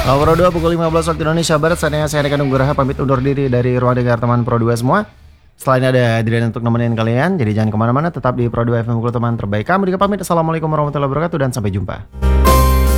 Pro 2 pukul 15 waktu Indonesia Barat. Saatnya saya Rekan Nugraha pamit undur diri dari ruang dengar teman Pro 2 semua. Selain ada Adrian untuk nemenin kalian, jadi jangan kemana-mana, tetap di Pro 2 FM Pukul teman terbaik. Kami juga pamit. Assalamualaikum warahmatullahi wabarakatuh dan sampai jumpa.